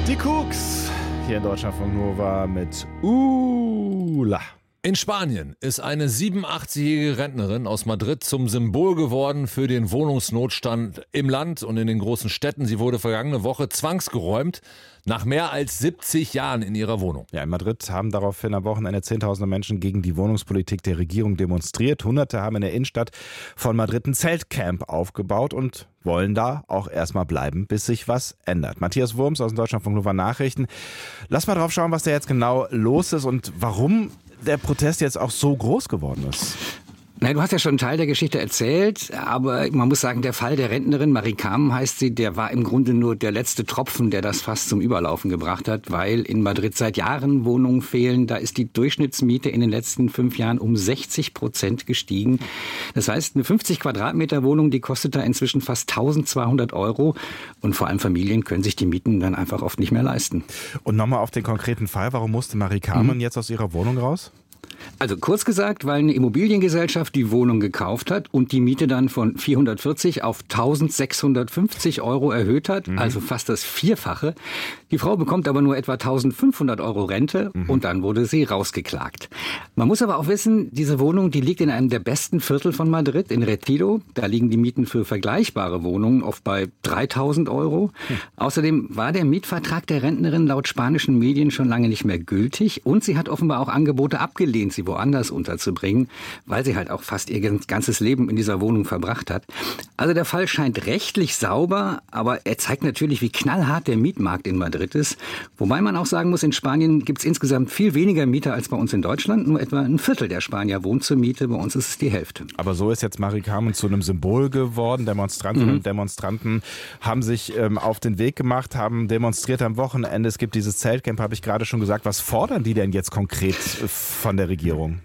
Die Cooks hier in Deutschlandfunk Nova mit Ula. In Spanien ist eine 87-jährige Rentnerin aus Madrid zum Symbol geworden für den Wohnungsnotstand im Land und in den großen Städten. Sie wurde vergangene Woche zwangsgeräumt nach mehr als 70 Jahren in ihrer Wohnung. Ja, in Madrid haben daraufhin am Wochenende Zehntausende Menschen gegen die Wohnungspolitik der Regierung demonstriert. Hunderte haben in der Innenstadt von Madrid ein Zeltcamp aufgebaut und wollen da auch erstmal bleiben, bis sich was ändert. Matthias Wurms aus dem Deutschlandfunk Nova Nachrichten. Lass mal drauf schauen, was da jetzt genau los ist und warum der Protest jetzt auch so groß geworden ist. Na, du hast ja schon einen Teil der Geschichte erzählt, aber man muss sagen, der Fall der Rentnerin, Marie Carmen heißt sie, der war im Grunde nur der letzte Tropfen, der das fast zum Überlaufen gebracht hat, weil in Madrid seit Jahren Wohnungen fehlen. Da ist die Durchschnittsmiete in den letzten 5 Jahren um 60% gestiegen. Das heißt, eine 50 Quadratmeter Wohnung, die kostet da inzwischen fast 1.200 € und vor allem Familien können sich die Mieten dann einfach oft nicht mehr leisten. Und nochmal auf den konkreten Fall, warum musste Marie Carmen jetzt aus ihrer Wohnung raus? Also kurz gesagt, weil eine Immobiliengesellschaft die Wohnung gekauft hat und die Miete dann von 440 auf 1.650 € erhöht hat, also fast das Vierfache. Die Frau bekommt aber nur etwa 1.500 € Rente und dann wurde sie rausgeklagt. Man muss aber auch wissen, diese Wohnung, die liegt in einem der besten Viertel von Madrid, in Retiro. Da liegen die Mieten für vergleichbare Wohnungen oft bei 3.000 €. Außerdem war der Mietvertrag der Rentnerin laut spanischen Medien schon lange nicht mehr gültig und sie hat offenbar auch Angebote abgelehnt, sie woanders unterzubringen, weil sie halt auch fast ihr ganzes Leben in dieser Wohnung verbracht hat. Also der Fall scheint rechtlich sauber, aber er zeigt natürlich, wie knallhart der Mietmarkt in Madrid ist. Wobei man auch sagen muss, in Spanien gibt es insgesamt viel weniger Mieter als bei uns in Deutschland. Nur etwa ein Viertel der Spanier wohnt zur Miete, bei uns ist es die Hälfte. Aber so ist jetzt Marie Carmen zu einem Symbol geworden. Demonstrantinnen und Demonstranten haben sich auf den Weg gemacht, haben demonstriert am Wochenende. Es gibt dieses Zeltcamp, habe ich gerade schon gesagt. Was fordern die denn jetzt konkret von der Regierung?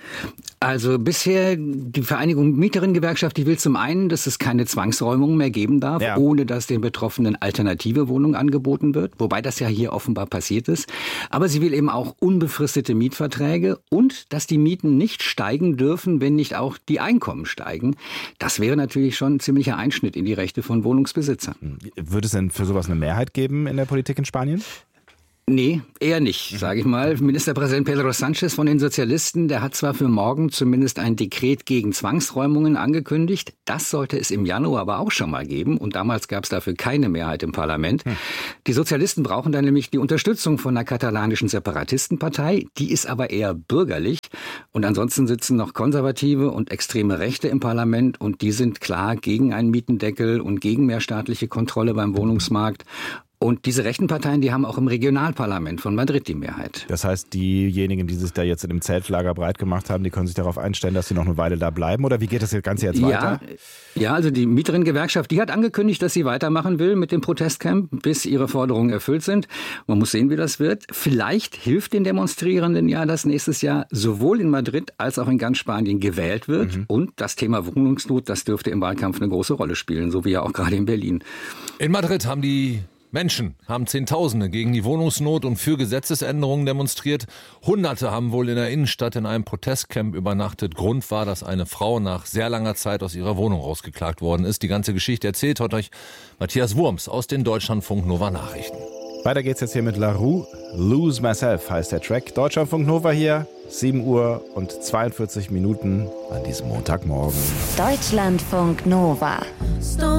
Also bisher, die Vereinigung Mieterinnengewerkschaft, die will zum einen, dass es keine Zwangsräumungen mehr geben darf, ohne dass den Betroffenen alternative Wohnungen angeboten wird, wobei das ja hier offenbar passiert ist. Aber sie will eben auch unbefristete Mietverträge und dass die Mieten nicht steigen dürfen, wenn nicht auch die Einkommen steigen. Das wäre natürlich schon ein ziemlicher Einschnitt in die Rechte von Wohnungsbesitzern. Würde es denn für sowas eine Mehrheit geben in der Politik in Spanien? Nee, eher nicht, sage ich mal. Ministerpräsident Pedro Sánchez von den Sozialisten, der hat zwar für morgen zumindest ein Dekret gegen Zwangsräumungen angekündigt. Das sollte es im Januar aber auch schon mal geben. Und damals gab es dafür keine Mehrheit im Parlament. Die Sozialisten brauchen dann nämlich die Unterstützung von der katalanischen Separatistenpartei. Die ist aber eher bürgerlich. Und ansonsten sitzen noch Konservative und extreme Rechte im Parlament. Und die sind klar gegen einen Mietendeckel und gegen mehr staatliche Kontrolle beim Wohnungsmarkt. Und diese rechten Parteien, die haben auch im Regionalparlament von Madrid die Mehrheit. Das heißt, diejenigen, die sich da jetzt in dem Zeltlager breit gemacht haben, die können sich darauf einstellen, dass sie noch eine Weile da bleiben? Oder wie geht das Ganze jetzt weiter? Ja, also die Mieterinnengewerkschaft, die hat angekündigt, dass sie weitermachen will mit dem Protestcamp, bis ihre Forderungen erfüllt sind. Man muss sehen, wie das wird. Vielleicht hilft den Demonstrierenden ja, dass nächstes Jahr sowohl in Madrid als auch in ganz Spanien gewählt wird. Und das Thema Wohnungsnot, das dürfte im Wahlkampf eine große Rolle spielen, so wie ja auch gerade in Berlin. In Madrid haben Zehntausende gegen die Wohnungsnot und für Gesetzesänderungen demonstriert. Hunderte haben wohl in der Innenstadt in einem Protestcamp übernachtet. Grund war, dass eine Frau nach sehr langer Zeit aus ihrer Wohnung rausgeklagt worden ist. Die ganze Geschichte erzählt hat euch Matthias Wurms aus den Deutschlandfunk Nova Nachrichten. Weiter geht's jetzt hier mit La Rue. Lose Myself heißt der Track. Deutschlandfunk Nova hier, 7:42 an diesem Montagmorgen. Deutschlandfunk Nova.